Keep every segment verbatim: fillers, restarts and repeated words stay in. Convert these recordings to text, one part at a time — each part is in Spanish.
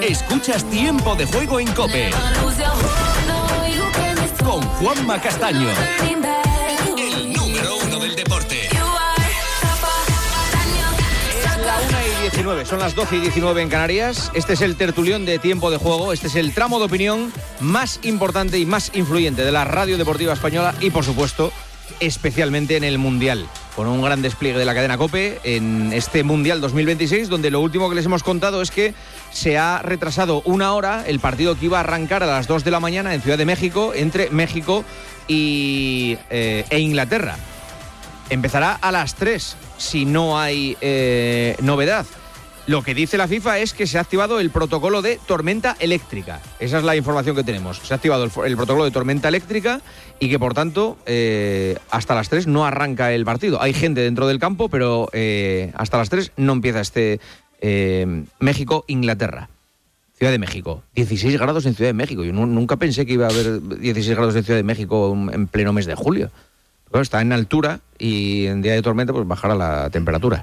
Escuchas Tiempo de Juego en COPE. Con Juanma Castaño. El número uno del deporte. Es la una y diecinueve, son las doce y diecinueve en Canarias. Este es el tertulión de Tiempo de Juego. Este es el tramo de opinión más importante y más influyente de la radio deportiva española y, por supuesto, especialmente en el Mundial, con un gran despliegue de la cadena COPE en este Mundial dos mil veintiséis, donde lo último que les hemos contado es que se ha retrasado una hora el partido que iba a arrancar a las dos de la mañana en Ciudad de México, entre México y, eh, e Inglaterra. Empezará a las tres, si no hay eh, novedad. Lo que dice la FIFA es que se ha activado el protocolo de tormenta eléctrica. Esa es la información que tenemos. Se ha activado el, el protocolo de tormenta eléctrica y que, por tanto, eh, hasta las tres no arranca el partido. Hay gente dentro del campo, pero eh, hasta las tres no empieza este eh, México-Inglaterra. Ciudad de México. dieciséis grados en Ciudad de México. Yo no, nunca pensé que iba a haber dieciséis grados en Ciudad de México en pleno mes de julio. Bueno, está en altura y en día de tormenta pues bajará la temperatura.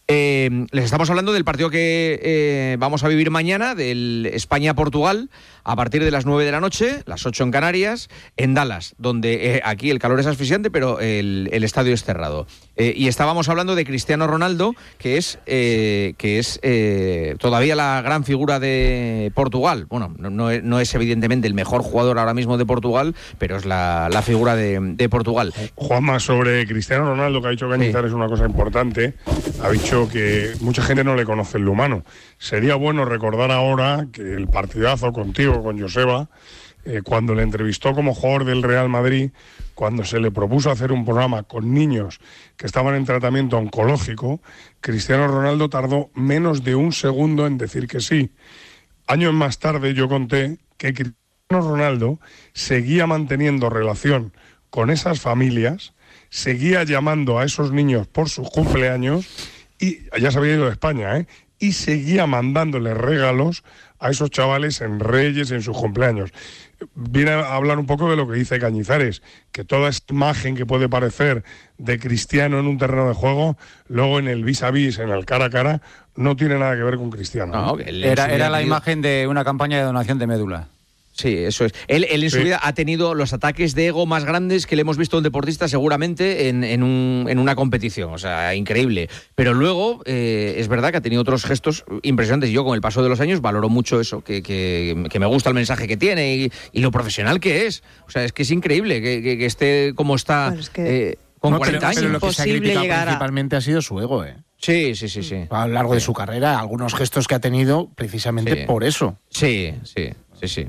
Eh, les estamos hablando del partido que eh, vamos a vivir mañana, del España-Portugal, a partir de las nueve de la noche, las ocho en Canarias, en Dallas, donde eh, aquí el calor es asfixiante, pero el, el estadio es cerrado. Eh, y estábamos hablando de Cristiano Ronaldo, que es, eh, que es eh, todavía la gran figura de Portugal. Bueno, no, no, es, no es evidentemente el mejor jugador ahora mismo de Portugal, pero es la, la figura de, de Portugal. Juanma, sobre Cristiano Ronaldo, que ha dicho Cañizares, sí, una cosa importante. Ha dicho que mucha gente no le conoce el humano. Sería bueno recordar ahora que el partidazo contigo, con Joseba, eh, cuando le entrevistó como jugador del Real Madrid, cuando se le propuso hacer un programa con niños que estaban en tratamiento oncológico, Cristiano Ronaldo tardó menos de un segundo en decir que sí. Años más tarde yo conté que Cristiano Ronaldo seguía manteniendo relación con esas familias, seguía llamando a esos niños por sus cumpleaños, y ya se había ido de España, ¿eh? Y seguía mandándoles regalos a esos chavales en Reyes, en sus cumpleaños. Viene a hablar un poco de lo que dice Cañizares, que toda esta imagen que puede parecer de Cristiano en un terreno de juego, luego en el vis a vis, en el cara a cara, no tiene nada que ver con Cristiano. No, era, era la imagen de una campaña de donación de médula. Sí, eso es. Él, él en sí. su vida ha tenido los ataques de ego más grandes que le hemos visto a un deportista seguramente en, en, un, en una competición. O sea, increíble. Pero luego eh, es verdad que ha tenido otros gestos impresionantes. Yo con el paso de los años valoro mucho eso, que, que, que me gusta el mensaje que tiene y, y lo profesional que es. O sea, es que es increíble que, que, que esté como está bueno, es que eh, con no, cuarenta pero, años. Pero lo que se ha criticado principalmente a... ha sido su ego, ¿eh? Sí, sí, sí, sí. A lo largo sí. de su carrera, algunos gestos que ha tenido precisamente sí. por eso. Sí, sí, sí, sí.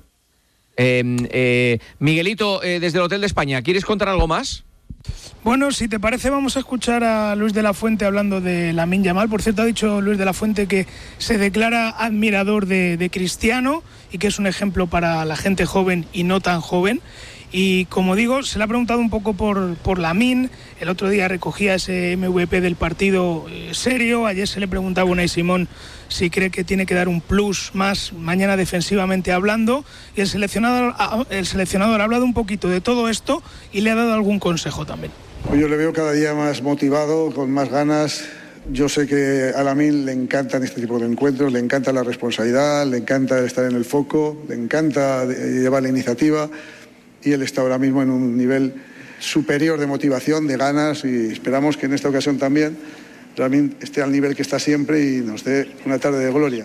Eh, eh, Miguelito, eh, desde el Hotel de España, ¿quieres contar algo más? Bueno, si te parece vamos a escuchar a Luis de la Fuente hablando de Lamine Yamal. Por cierto, ha dicho Luis de la Fuente que se declara admirador de, de Cristiano y que es un ejemplo para la gente joven y no tan joven. Y como digo, se le ha preguntado un poco por, por Lamine. El otro día recogía ese M V P del partido eh, serio. Ayer se le preguntaba a Unai Simón si cree que tiene que dar un plus más mañana defensivamente hablando. Y el seleccionador, el seleccionador ha hablado un poquito de todo esto y le ha dado algún consejo también. Yo le veo cada día más motivado, con más ganas. Yo sé que a Lamine le encantan este tipo de encuentros, le encanta la responsabilidad, le encanta estar en el foco, le encanta llevar la iniciativa. Y él está ahora mismo en un nivel superior de motivación, de ganas, y esperamos que en esta ocasión también Lamine esté al nivel que está siempre y nos dé una tarde de gloria.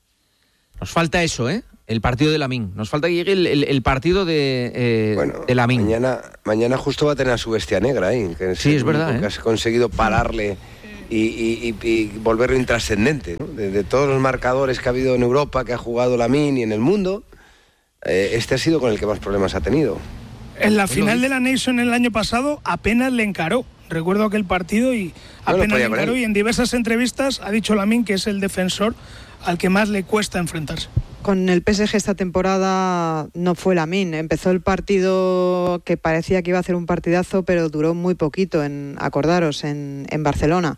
Nos falta eso, ¿eh? El partido de Lamine. Nos falta que llegue el, el, el partido de, eh, bueno, de Lamine. Mañana, mañana justo va a tener a su bestia negra ahí. Que sí, es verdad. ¿eh? Has conseguido pararle y, y, y, y volverlo intrascendente, ¿no? De, de todos los marcadores que ha habido en Europa, que ha jugado Lamine y en el mundo, este ha sido con el que más problemas ha tenido. En la final de la Nation el año pasado apenas le encaró. Recuerdo aquel partido y apenas no le encaró, y en diversas entrevistas ha dicho Lamine que es el defensor al que más le cuesta enfrentarse. Con el P S G esta temporada no fue Lamine. Empezó el partido que parecía que iba a hacer un partidazo, pero duró muy poquito, en, acordaros, en, en Barcelona.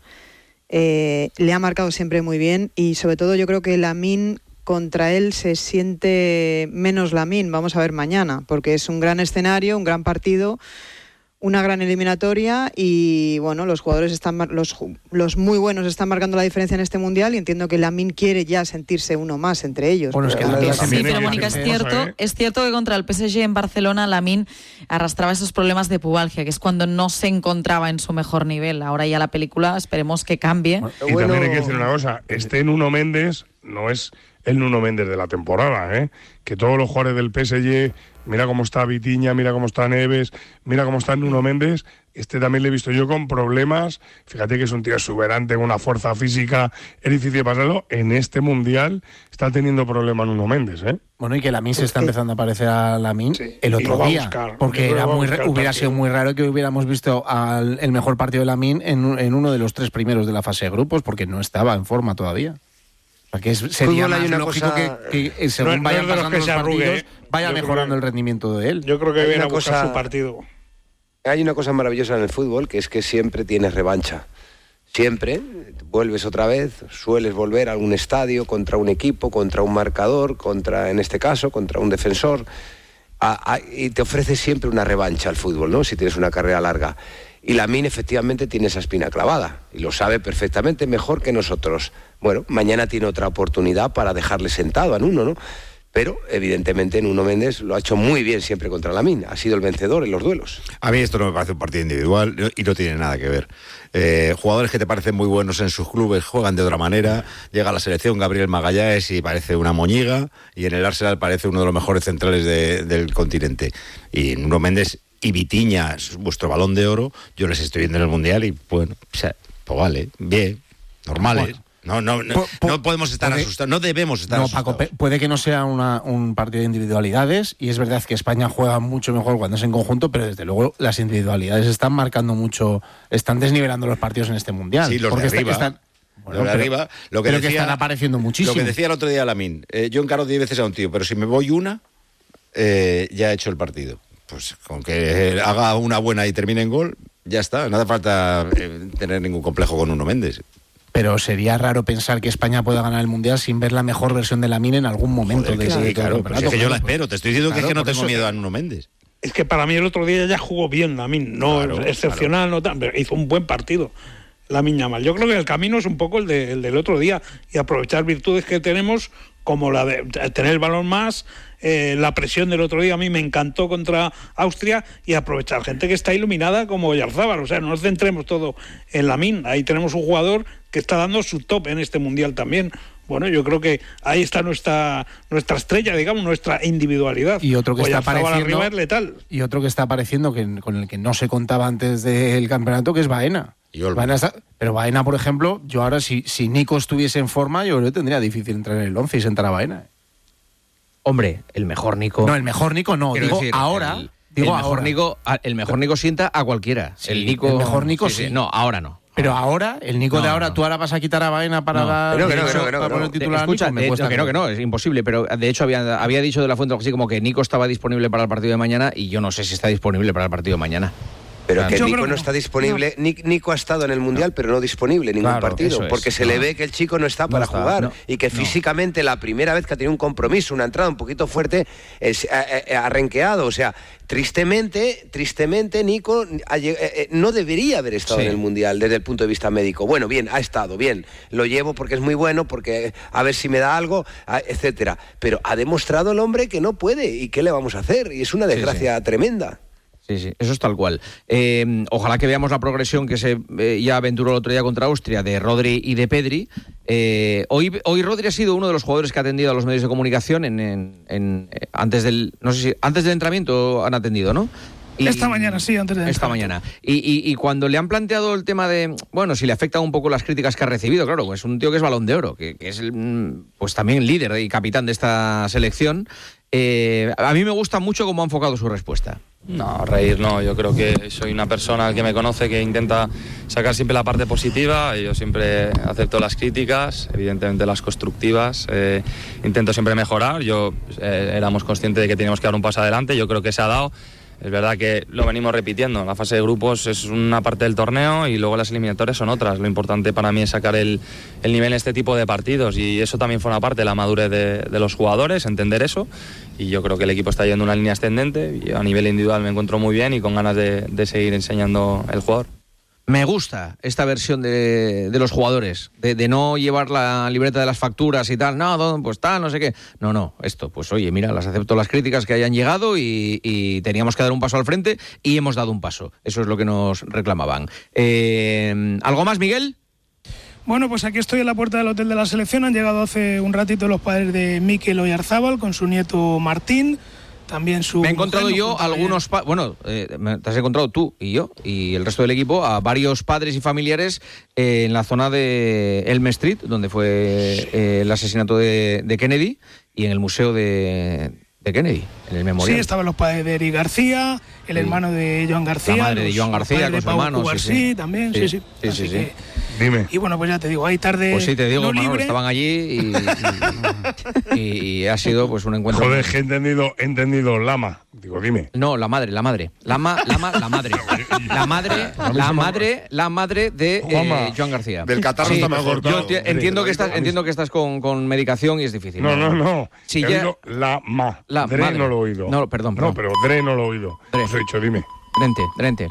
Eh, le ha marcado siempre muy bien y sobre todo yo creo que Lamine, contra él se siente menos Lamine. Vamos a ver mañana, porque es un gran escenario, un gran partido, una gran eliminatoria y bueno, los jugadores están los, los muy buenos están marcando la diferencia en este mundial y entiendo que Lamine quiere ya sentirse uno más entre ellos. Bueno, es que pero, la, sí, pero Mónica, es cierto, es cierto que contra el P S G en Barcelona Lamine arrastraba esos problemas de pubalgia, que es cuando no se encontraba en su mejor nivel. Ahora ya la película esperemos que cambie. Y bueno, también hay que decir una cosa, este Nuno Méndez no es el Nuno Méndez de la temporada, ¿eh? Que todos los jugadores del P S G, mira cómo está Vitinha, mira cómo está Neves, mira cómo está Nuno Méndez, este también le he visto yo con problemas, fíjate que es un tío exuberante, con una fuerza física, es difícil de pasarlo, en este Mundial está teniendo problemas Nuno Méndez, ¿eh? Bueno, y que Lamine se está empezando a parecer a Lamine sí, el otro día, buscar, porque era muy, hubiera sido muy raro que hubiéramos visto al, el mejor partido de Lamine en, en uno de los tres primeros de la fase de grupos, porque no estaba en forma todavía. Que es, sería más lógico cosa... que, que según no, vayan no pasando los partidos arrugue, vaya mejorando que, el rendimiento de él. Yo creo que viene a buscar cosa, su partido. Hay una cosa maravillosa en el fútbol, que es que siempre tienes revancha. Siempre vuelves otra vez, sueles volver a algún estadio contra un equipo, contra un marcador, contra, en este caso, contra un defensor, a, a, y te ofrece siempre una revancha al fútbol, ¿no? Si tienes una carrera larga. Y Lamine efectivamente tiene esa espina clavada y lo sabe perfectamente, mejor que nosotros. Bueno, mañana tiene otra oportunidad para dejarle sentado a Nuno, ¿no? Pero evidentemente Nuno Méndez lo ha hecho muy bien siempre contra Lamine, ha sido el vencedor en los duelos. A mí esto no me parece un partido individual y no tiene nada que ver. Eh, jugadores que te parecen muy buenos en sus clubes juegan de otra manera, llega a la selección Gabriel Magallanes y parece una moñiga, y en el Arsenal parece uno de los mejores centrales de, del continente. Y Nuno Méndez y Vitinha, vuestro Balón de Oro, yo les estoy viendo en el Mundial y bueno, o sea, pues vale, bien, normales. Bueno, no, no, no, po, po, no podemos estar puede, asustados, no debemos estar no, asustados. Paco, puede que no sea una, un partido de individualidades y es verdad que España juega mucho mejor cuando es en conjunto, pero desde luego las individualidades están marcando mucho, están desnivelando los partidos en este Mundial. Sí, los porque de arriba. Están, Bueno, lo de arriba, lo que, pero decía, que están apareciendo muchísimo. Lo que decía el otro día Lamine, eh, yo encaro diez veces a un tío, pero si me voy una, eh, ya he hecho el partido. Pues con que haga una buena y termine en gol, ya está. No hace falta eh, tener ningún complejo con Nuno Méndez. Pero sería raro pensar que España pueda ganar el Mundial sin ver la mejor versión de Lamine en algún momento. Joder, de claro, ese claro, pero es que yo la espero. Te estoy diciendo claro, que es que no tengo miedo a Nuno Méndez. Es que para mí el otro día ya jugó bien Lamine, no claro, excepcional, claro. no tan, pero hizo un buen partido Lamine Yamal. Yo creo que el camino es un poco el, de, el del otro día y aprovechar virtudes que tenemos como la de tener el balón más, eh, la presión del otro día a mí me encantó contra Austria y aprovechar gente que está iluminada como Oyarzábal. O sea, no nos centremos todo en Lamine. Ahí tenemos un jugador que está dando su top en este Mundial también. Bueno, yo creo que ahí está nuestra nuestra estrella, digamos, nuestra individualidad. Y otro que está apareciendo, arriba es letal. Y otro que está apareciendo que, con el que no se contaba antes del campeonato, que es Baena. Baena está, pero Baena, por ejemplo, yo ahora si, si Nico estuviese en forma, yo creo que tendría difícil entrar en el once y sentar a Baena. Hombre, el mejor Nico. No, el mejor Nico no. Quiero digo decir, ahora. El, digo el mejor ahora. Nico, el mejor Nico sienta a cualquiera. Sí, el Nico. El mejor Nico sí, sí. sí. No, ahora no. Pero ahora, el Nico no, de ahora, no. tú ahora vas a quitar a Baena para no. dar no, que no, que no, que no, para poner no. titular Escucha, a Nico, me de, cuesta no, que no, que no, es imposible, pero de hecho había, había dicho de la Fuente algo así como que Nico estaba disponible para el partido de mañana y yo no sé si está disponible para el partido de mañana. Pero claro. que Yo Nico no que está disponible, no. Nico ha estado en el Mundial, no. pero no disponible en ningún claro, partido, porque es. se no. le ve que el chico no está no para está, jugar no. y que físicamente la primera vez que ha tenido un compromiso, una entrada un poquito fuerte, es, ha, ha, ha renqueado, o sea, tristemente, tristemente Nico ha, eh, no debería haber estado sí. en el Mundial desde el punto de vista médico. Bueno, bien, ha estado, bien, lo llevo porque es muy bueno, porque a ver si me da algo, etcétera. Pero ha demostrado el hombre que no puede, ¿y qué le vamos a hacer? Y es una desgracia sí, sí. tremenda. Sí, sí, eso es tal cual. Eh, ojalá que veamos la progresión que se eh, ya aventuró el otro día contra Austria de Rodri y de Pedri. Eh, hoy, hoy Rodri ha sido uno de los jugadores que ha atendido a los medios de comunicación en, en, en eh, antes del, no sé si antes del entrenamiento han atendido, ¿no? Y, esta mañana, sí, antes de esta mañana. Y, y, y cuando le han planteado el tema de, bueno, si le afectan un poco las críticas que ha recibido, claro, pues un tío que es Balón de Oro, que, que es el, pues también líder y capitán de esta selección. Eh, a mí me gusta mucho cómo ha enfocado su respuesta. No, reír no, yo creo que soy una persona que me conoce que intenta sacar siempre la parte positiva y yo siempre acepto las críticas, evidentemente las constructivas, eh, intento siempre mejorar, yo eh, éramos conscientes de que teníamos que dar un paso adelante, yo creo que se ha dado, Es verdad que lo venimos repitiendo, la fase de grupos es una parte del torneo y luego las eliminatorias son otras. Lo importante para mí es sacar el, el nivel en este tipo de partidos y eso también forma parte de la madurez de, de los jugadores, entender eso, y yo creo que el equipo está yendo una línea ascendente y a nivel individual me encuentro muy bien y con ganas de, de seguir enseñando el jugador. Me gusta esta versión de, de los jugadores, de, de no llevar la libreta de las facturas y tal, no, pues tal, no sé qué. No, no, esto, pues oye, mira, las acepto las críticas que hayan llegado y, y teníamos que dar un paso al frente y hemos dado un paso. Eso es lo que nos reclamaban. Eh, ¿Algo más, Miguel? Bueno, pues aquí estoy en la puerta del hotel de la selección. Han llegado hace un ratito los padres de Mikel Oyarzábal con su nieto Martín. También su Me he encontrado mujer, yo algunos, pa- bueno, eh, te has encontrado tú y yo y el resto del equipo a varios padres y familiares eh, en la zona de Elm Street, donde fue eh, el asesinato de, de Kennedy, y en el museo de, de Kennedy, en el memorial. Sí, estaban los padres de Eric García, el sí. hermano de Joan García. La madre de Joan García con su hermano. Sí, sí, sí. también, sí, sí. sí, Así sí, sí. que, Dime. Y bueno, pues ya te digo, hay tarde. Pues sí, te digo, no Manolo, libre. estaban allí y, y, y ha sido pues un encuentro. Joder, que he entendido, he entendido lama. Digo, dime. No, la madre, la madre. Lama, lama, la madre. La madre, la madre, la madre de eh, Joan García. Del catarro Sí, está mejor. Yo enti- entiendo que estás, entiendo que estás con, con medicación y es difícil. No, no, no. Si He ya- oído la ma. La Dre madre. no lo he oído. No, perdón, perdón. No, pero Dre no lo he oído. Dre. Os he dicho, dime. Drente, Drente.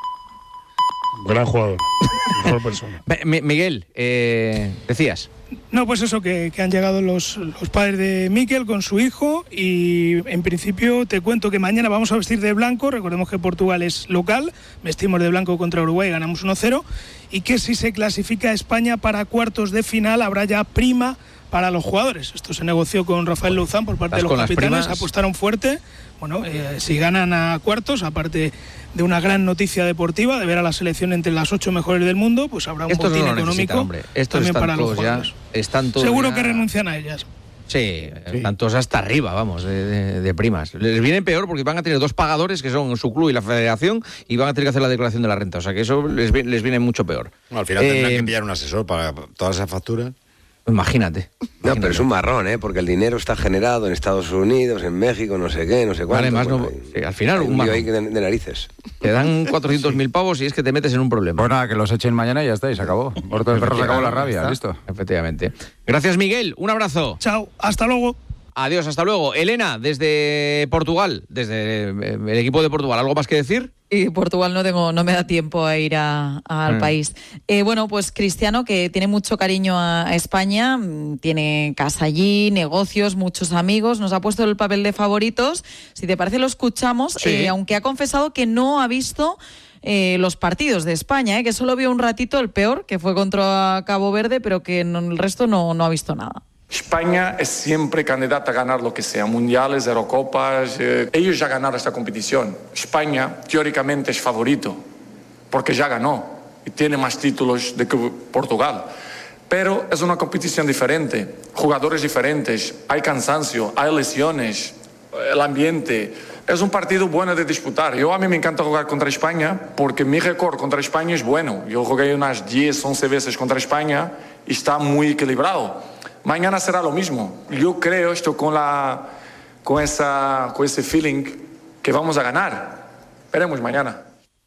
Gran jugador. Mejor persona. Be- Mi- Miguel, eh, decías. No, pues eso, que, que han llegado los, los padres de Mikel con su hijo y en principio te cuento que mañana vamos a vestir de blanco. Recordemos que Portugal es local, vestimos de blanco contra Uruguay, ganamos uno cero, y que si se clasifica España para cuartos de final habrá ya prima para los jugadores. Esto se negoció con Rafael Luzán por parte de ¿Estás los con las capitanes, primas? apostaron fuerte. Bueno, eh, si ganan a cuartos, aparte de una gran noticia deportiva, de ver a la selección entre las ocho mejores del mundo, pues habrá un Estos botín no lo económico necesitan, hombre. Estos también están para los todos ya. jugadores. Están todos Seguro ya- que renuncian a ellas. Sí, están todos hasta arriba, vamos, de, de- de primas. Les viene peor porque van a tener dos pagadores que son su club y la federación y van a tener que hacer la declaración de la renta. O sea que eso les, vi- les viene mucho peor. No, al final tendrán Eh, que pillar un asesor para todas esas facturas. Imagínate. No, pero es un marrón, ¿eh? Porque el dinero está generado en Estados Unidos, en México, no sé qué, no sé cuánto. Vale, más no- Bueno, sí, al final hay un lío marrón. ahí de, de narices. Te dan cuatrocientos mil pavos y es que te metes en un problema. Pues nada, que los echen mañana y ya está, y se acabó. Muerto el perro, se acabó la rabia, Está. listo. Efectivamente. Gracias, Miguel. Un abrazo. Chao, hasta luego. Adiós, hasta luego. Elena, desde Portugal, desde eh, el equipo de Portugal, ¿algo más que decir? Y Portugal no tengo, no me da tiempo a ir a- a- al Mm. país. Eh, bueno, pues Cristiano, que tiene mucho cariño a, a España, mm, tiene casa allí, negocios, muchos amigos, nos ha puesto el papel de favoritos. Si te parece, lo escuchamos, Sí. eh, aunque ha confesado que no ha visto eh, los partidos de España, eh, que solo vio un ratito, el peor, que fue contra Cabo Verde, pero que no- el resto no, no ha visto nada. España es siempre candidata a ganar lo que sea, mundiales, Eurocopas. Eh, ellos ya ganaron esta competición. España, teóricamente, es favorito, porque ya ganó y tiene más títulos de que Portugal. Pero es una competición diferente, jugadores diferentes, hay cansancio, hay lesiones, el ambiente. Es un partido bueno de disputar. Yo, a mí me encanta jugar contra España porque mi récord contra España es bueno. Yo jugué unas diez, once veces contra España y está muy equilibrado. Mañana será lo mismo. Yo creo, estoy con, la, con, esa, con ese feeling que vamos a ganar. Veremos mañana.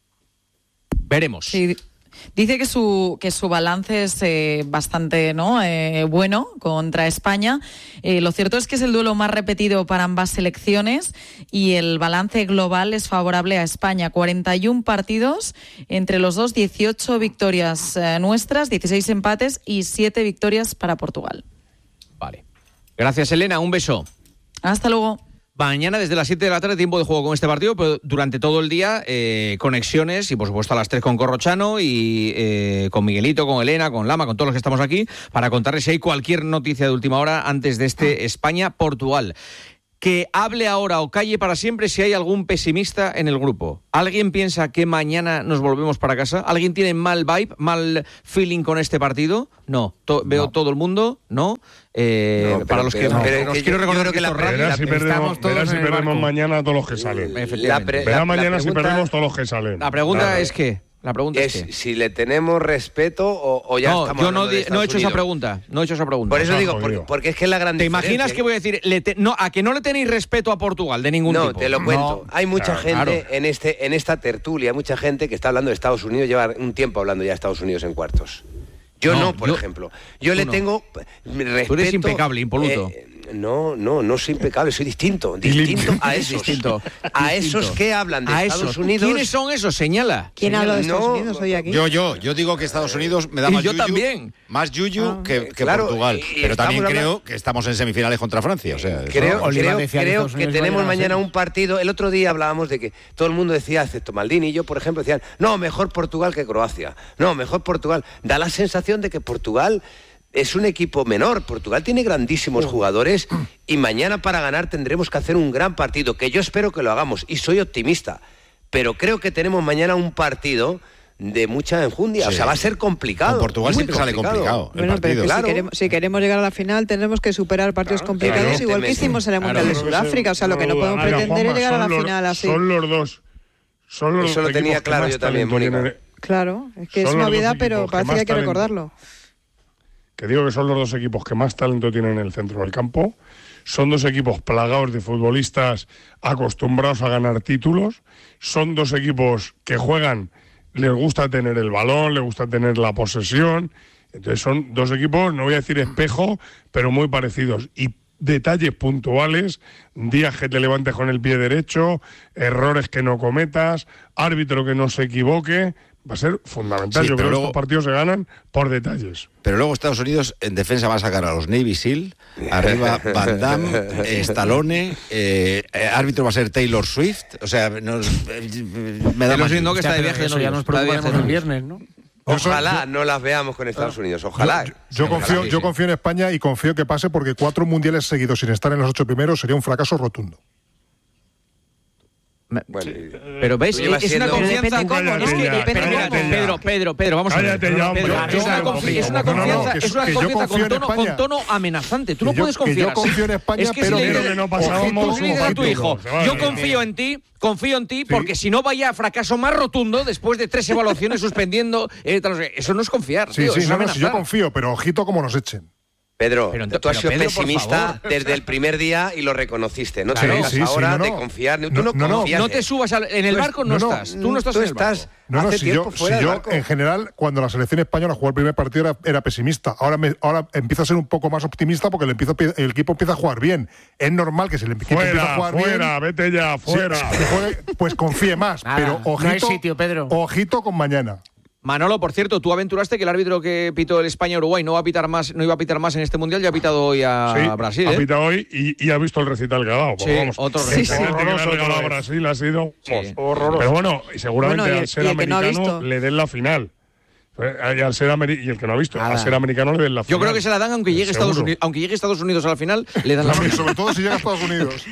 Veremos. Sí, dice que su que su balance es eh, bastante ¿no? eh, bueno contra España. Eh, lo cierto es que es el duelo más repetido para ambas selecciones y el balance global es favorable a España. cuarenta y uno partidos entre los dos, dieciocho victorias eh, nuestras, dieciséis empates y siete victorias para Portugal. Vale. Gracias, Elena. Un beso. Hasta luego. Mañana desde las siete de la tarde tiempo de juego con este partido, pero durante todo el día eh, conexiones y por supuesto a las tres con Corrochano y eh, con Miguelito, con Elena, con Lama, con todos los que estamos aquí para contarles si hay cualquier noticia de última hora antes de este España-Portugal. Que hable ahora o calle para siempre si hay algún pesimista en el grupo. ¿Alguien piensa que mañana nos volvemos para casa? ¿Alguien tiene mal vibe, mal feeling con este partido? No. To- veo No. todo el mundo, ¿no? Eh, No, pero- para los que, pero- pero os que quiero yo- recordar yo creo que que esto la- es radio. Verás si estamos perdemos, todos verás si en el perdemos barco. mañana a todos los que salen. Efectivamente. pre- Verá la- mañana la si pregunta- perdemos todos los que salen. La pregunta Claro. es que La pregunta es, es que... si le tenemos respeto o, o ya no, estamos yo no, de no he hecho Unidos. esa pregunta. No he hecho esa pregunta. Por eso digo, porque, porque es que es la gran ¿Te diferencia. imaginas que voy a decir le te, no, a que no le tenéis respeto a Portugal de ningún no, tipo? No, te lo cuento. No. Hay mucha Claro, gente claro. en este en esta tertulia, hay mucha gente que está hablando de Estados Unidos, lleva un tiempo hablando ya de Estados Unidos en cuartos. Yo no, no por yo, ejemplo. Yo le no. tengo respeto. Tú eres impecable, impoluto. Eh, no, no, no soy impecable, soy distinto. Distinto a esos. Distinto. A Distinto. esos que hablan de a Estados esos. Unidos. ¿Quiénes son esos? Señala. ¿Quién Señala. habla de Estados No, Unidos hoy aquí? Yo, yo, yo digo que Estados Unidos me da Y más yo yuyu, también. más yuyu Ah. que, que Claro, Portugal. y Pero estamos también creo hablando- que estamos en semifinales contra Francia. O sea, Creo, eso- Oliva creo, decía que creo Estados que Unidos va a tenemos llegar a mañana semis. un partido. El otro día hablábamos de que todo el mundo decía, excepto Maldini y yo, por ejemplo, decían, no, mejor Portugal que Croacia. No, mejor Portugal. Da la sensación de que Portugal es un equipo menor. Portugal tiene grandísimos jugadores y mañana para ganar tendremos que hacer un gran partido, que yo espero que lo hagamos y soy optimista. Pero creo que tenemos mañana un partido de mucha enjundia. Sí. O sea, va a ser complicado. Con Portugal muy siempre sale complicado. El Bueno, pero partido. que Claro. si, queremos, si queremos llegar a la final tendremos que superar partidos Claro, complicados, igual que evidentemente. hicimos en el Mundial de Claro, Sudáfrica. O sea, lo que no podemos Mira, pretender es Juanma, llegar a la son los- final así. Son los dos. Son los Eso lo equipos tenía que claro más yo también, talento Mónica. tienen. Claro, es que Son es los una dos novedad, pero equipos que parece que más hay que talento. recordarlo. Que digo que son los dos equipos que más talento tienen en el centro del campo. Son dos equipos plagados de futbolistas acostumbrados a ganar títulos. Son dos equipos que juegan, les gusta tener el balón, les gusta tener la posesión. Entonces son dos equipos, no voy a decir espejo, pero muy parecidos. Y detalles puntuales, días que te levantes con el pie derecho, errores que no cometas, árbitro que no se equivoque. Va a ser fundamental. Sí, Yo pero creo luego- que estos partidos se ganan por detalles. Pero luego Estados Unidos en defensa va a sacar a los Navy SEAL, arriba Van Damme, eh, Stallone, eh, eh, árbitro va a ser Taylor Swift, o sea, nos, eh, me da Taylor más Swift no, que yuyu. está de Pero viaje de eso ya novios. nos Está de viaje de preocupa el novios. viernes, ¿no? Ojalá no las veamos con Estados Unidos. Ojalá. Yo, yo confío, sí, yo sí. confío en España y confío que pase porque cuatro mundiales seguidos sin estar en los ocho primeros sería un fracaso rotundo. Bueno, Pero ves, Tú llevas es una siendo- confianza. Depende cómo, Es que, ¿no? espera, Cállate espera, ya. Pedro, Pedro, Pedro, vamos a ver. Cállate ya, hombre. Pedro, Yo- es una, yo- confi- es una no, no, no, confianza, que es una que yo confianza confío con en tono, con España. tono amenazante. Tú no Que yo- puedes que yo confiar. así. confío en España, es que pero si le que- dices- que no pasábamos tú le dices a tu ojito, hijo, se va, yo sí, confío en ti, confío en ti, porque si no vaya a fracaso más rotundo después de tres evaluaciones suspendiendo. eh, tal, no sé. Eso no es confiar. Sí, tío, sí, eso es no, no, si yo amenazar. confío, pero ojito como nos echen. Pedro, Pero tú ento- has pero sido Pedro, por pesimista favor. desde el primer día y lo reconociste. No te Claro, vengas sí, sí, ahora no, no. de confiar. Tú No, no, no, no. confías. No te subas al- en el Tú es- barco, no, no, no, estás. Tú no estás tú en el estás barco. No, no, hace si tiempo yo, fuera si del yo barco. en general, cuando la selección española jugó el primer partido era, era pesimista. Ahora me, ahora empiezo a ser un poco más optimista porque el, empiezo, el equipo empieza a jugar bien. Es normal que si el equipo empieza a Fuera, jugar fuera, bien, vete ya, sí, fuera. que juegue, pues confíe más. Nada, pero no hay ojito, sitio, Pedro. ojito con mañana. Manolo, por cierto, tú aventuraste que el árbitro que pitó el España-Uruguay no va a pitar más, no iba a pitar más en este mundial, ya ha pitado hoy a Sí, Brasil, ha ¿eh? pitado hoy y, y ha visto el recital que ha dado. Sí, Pues vamos, otro el recital. penalti que le ha Horroroso regalado a otra vez. Brasil ha sido Sí. horroroso. Pero bueno, y seguramente Bueno, y el- al ser y el que no ha americano visto. le den la final. Eh, Y, al ser ameri- y el que no ha visto, al ser americano le den la final. Yo creo que se la dan aunque llegue Estados Seguro. Unidos, aunque llegue Estados Unidos a la final, le dan la Hombre, final. sobre todo si llega a Estados Unidos.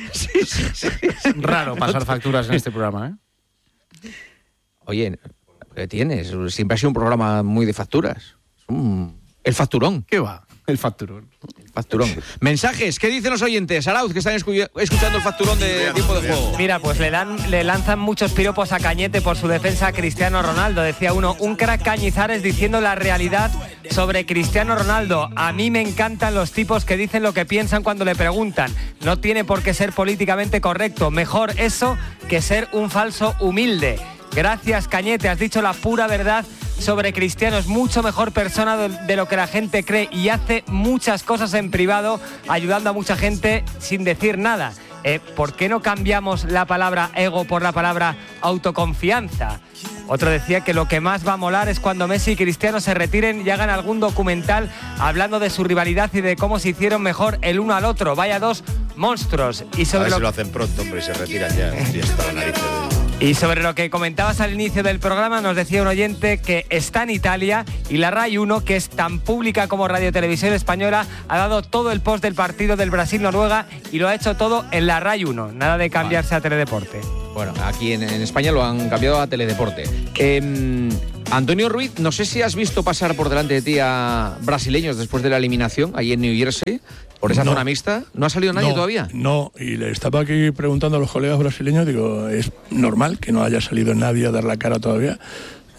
Raro pasar facturas en este programa, ¿eh? Oye, ¿qué tienes? Siempre ha sido un programa muy de facturas. Es un- El facturón. ¿Qué va? El facturón. El facturón. Mensajes, ¿qué dicen los oyentes? Arauz, que están escu- escuchando el facturón de tiempo de juego. Mira, pues le dan, le lanzan muchos piropos a Cañete por su defensa a Cristiano Ronaldo. Decía uno, un crack Cañizares diciendo la realidad sobre Cristiano Ronaldo. A mí me encantan los tipos que dicen lo que piensan cuando le preguntan. No tiene por qué ser políticamente correcto. Mejor eso que ser un falso humilde. Gracias, Cañete, has dicho la pura verdad sobre Cristiano. Es mucho mejor persona de, de lo que la gente cree y hace muchas cosas en privado, ayudando a mucha gente sin decir nada. Eh, ¿Por qué no cambiamos la palabra ego por la palabra autoconfianza? Otro decía que lo que más va a molar es cuando Messi y Cristiano se retiren y hagan algún documental hablando de su rivalidad y de cómo se hicieron mejor el uno al otro. Vaya dos monstruos. Y A sobre ver lo si lo hacen pronto, hombre, y se retiran ya. Y hasta la nariz de- Y sobre lo que comentabas al inicio del programa, nos decía un oyente que está en Italia y la RAI uno, que es tan pública como Radio Televisión Española, ha dado todo el post del partido del Brasil-Noruega y lo ha hecho todo en la RAI uno. Nada de cambiarse a Teledeporte. Bueno, aquí en, en España lo han cambiado a Teledeporte. Eh, Antonio Ruiz, no sé si has visto pasar por delante de ti a brasileños después de la eliminación, ahí en New Jersey, por esa No. zona mixta. ¿No ha salido nadie No, todavía? No, y le estaba aquí preguntando a los colegas brasileños, digo, ¿es normal que no haya salido nadie a dar la cara todavía?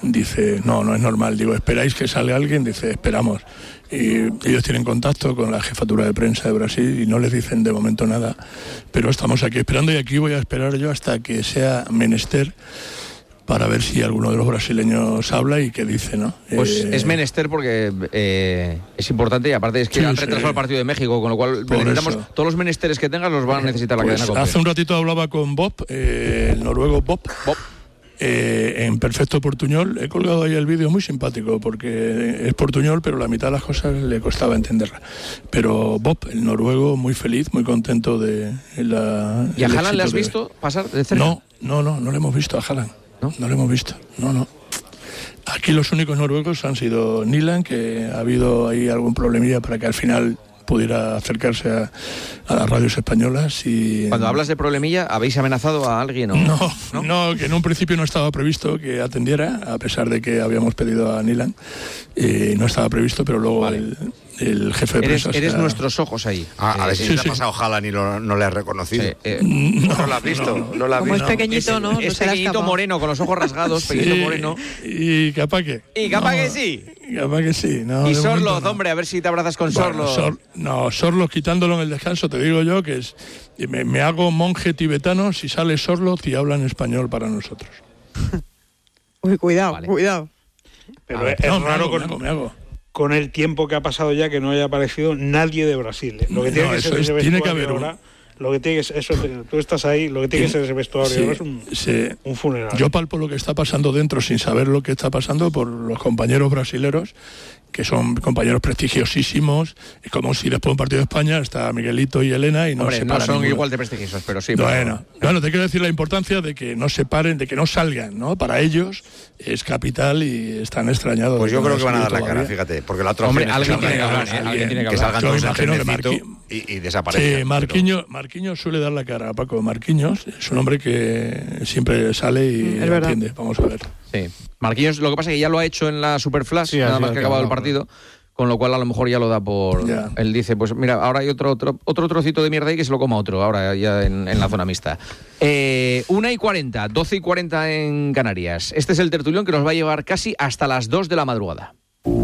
Dice, no, no es normal. Digo, ¿esperáis que salga alguien? Dice, esperamos. Y ellos tienen contacto con la jefatura de prensa de Brasil y no les dicen de momento nada. Pero estamos aquí esperando y aquí voy a esperar yo hasta que sea menester para ver si alguno de los brasileños habla y qué dice, ¿no? Pues eh, es menester porque eh, es importante y aparte es que sí, han retrasado sí. el partido de México, con lo cual necesitamos eso. Todos los menesteres que tengan los van a necesitar la pues cadena COPE. Hace un ratito hablaba con Bob, eh, el noruego Bob, Bob. Eh, en perfecto portuñol. He colgado ahí el vídeo, muy simpático porque es portuñol, pero la mitad de las cosas le costaba entenderla. Pero Bob, el noruego, muy feliz, muy contento de la... ¿Y a Haaland le has de... visto pasar de cerca? No, no, no, no le hemos visto a Haaland. ¿No? No lo hemos visto, no, no. Aquí los únicos noruegos han sido Nyland, que ha habido ahí algún problemilla para que al final pudiera acercarse a, a las radios españolas. Y cuando hablas de problemilla, ¿habéis amenazado a alguien o no? No, no, que en un principio no estaba previsto que atendiera, a pesar de que habíamos pedido a Nyland, eh, no estaba previsto, pero luego vale. el, el jefe de eres, prensa... Eres sea... nuestros ojos ahí. Ah, a ver eh, si sí, te sí. ha pasado Haaland y lo, no le has reconocido. Sí, eh, no, no lo has visto, no, no lo has Como visto. es pequeñito, es, ¿no? Es no pequeñito moreno, con los ojos rasgados, sí, pequeñito moreno. Y capaz que... Y capaz no, que sí. Capaz que sí. No, y Sorloz, no. hombre, a ver si te abrazas con bueno, Sorloz. Sor, no, Sorloz quitándolo en el descanso, te digo yo que es me, me hago monje tibetano si sale Sorloz y habla en español para nosotros. Uy, cuidado, vale. cuidado. Pero ver, es, no, es raro me hago, con, me hago, me hago. con el tiempo que ha pasado ya que no haya aparecido nadie de Brasil. ¿eh? Lo que tiene no, que eso ser es, ese tiene que haber ahora, lo que tiene que eso, tú estás ahí, lo que tiene que ser ese vestuario sí, es un, sí. un funeral. Yo palpo lo que está pasando dentro sin saber lo que está pasando por los compañeros brasileros, que son compañeros prestigiosísimos, es como si después de un partido de España está Miguelito y Elena y no Hombre, se no paran son ninguno. igual de prestigiosos, pero sí. Bueno, pero... bueno, te quiero decir la importancia de que no se paren, de que no salgan, ¿no? Para ellos es capital y están extrañados. Pues yo creo que van a dar la todavía. cara, fíjate, porque la otra Hombre, opción es alguien que tiene que salgan, hablar, ¿eh? Alguien tiene que que hablar. salgan Yo todos en imagino que trenecito Marqui... y, y desaparezcan. Sí, Marquinhos, Marquinhos suele dar la cara, Paco. Marquinhos es un hombre que siempre sale y es entiende. Vamos a ver. Sí. Marquinhos, lo que pasa es que ya lo ha hecho en la Superflash, Sí, nada sí, más que ha acabado el partido. Con lo cual a lo mejor ya lo da por... Ya. Él dice, pues mira, ahora hay otro, otro otro trocito de mierda ahí que se lo coma otro, ahora ya en, en la zona mixta. Eh, una y cuarenta, doce y cuarenta en Canarias. Este es el tertulión que nos va a llevar casi hasta las dos de la madrugada.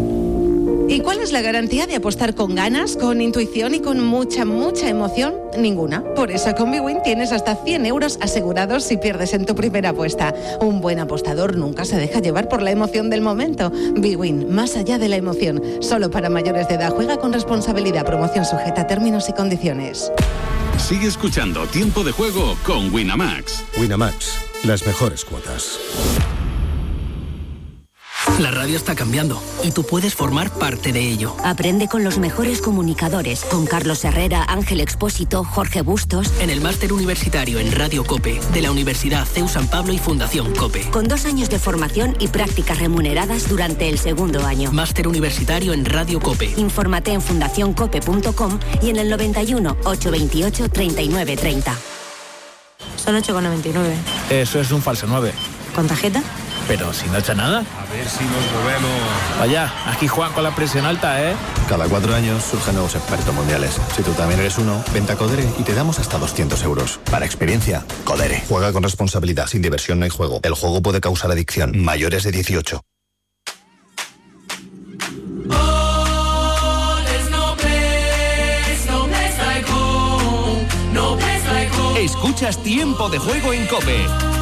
¿Y cuál es la garantía de apostar con ganas, con intuición y con mucha, mucha emoción? Ninguna. Por eso con Bwin tienes hasta cien euros asegurados si pierdes en tu primera apuesta. Un buen apostador nunca se deja llevar por la emoción del momento. Bwin, más allá de la emoción. Solo para mayores de edad. Juega con responsabilidad. Promoción sujeta a términos y condiciones. Sigue escuchando Tiempo de Juego con Winamax. Winamax, las mejores cuotas. La radio está cambiando y tú puedes formar parte de ello. Aprende con los mejores comunicadores, con Carlos Herrera, Ángel Expósito, Jorge Bustos. En el máster universitario en Radio COPE de la Universidad C E U San Pablo y Fundación COPE. Con dos años de formación y prácticas remuneradas durante el segundo año. Máster universitario en Radio COPE. Infórmate en fundación cope punto com y en el noventa y uno, ochocientos veintiocho, treinta y nueve treinta. Son ocho con noventa y nueve. Eso es un falso nueve. ¿Con tarjeta? Pero si no echa nada. A ver si nos movemos. Vaya, aquí Juan con la presión alta, ¿eh? Cada cuatro años surgen nuevos expertos mundiales. Si tú también eres uno, vente a Codere y te damos hasta doscientos euros. Para experiencia, Codere. Juega con responsabilidad, sin diversión no hay juego. El juego puede causar adicción. Mayores de dieciocho. Escuchas Tiempo de Juego en COPE.